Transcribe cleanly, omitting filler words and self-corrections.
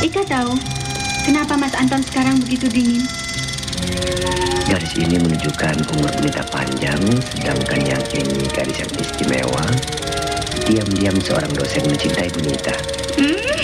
Ika tahu kenapa Mas Anton sekarang begitu dingin? Garis ini menunjukkan umur Bunita panjang, sedangkan yang ini garis yang istimewa. Diam-diam seorang dosen mencintai Bunita.